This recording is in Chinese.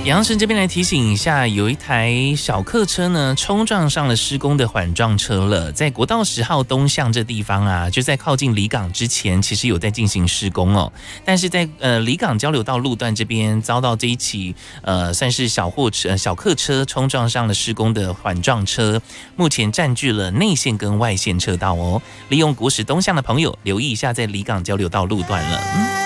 杨神这边来提醒一下，有一台小客车呢冲撞上了施工的缓撞车了，在国道10号东向这地方啊，就在靠近离港之前，其实有在进行施工哦。但是在离港交流道路段这边遭到这一起算是小客车冲撞上了施工的缓撞车，目前占据了内线跟外线车道哦。利用国10东向的朋友留意一下，在离港交流道路段了。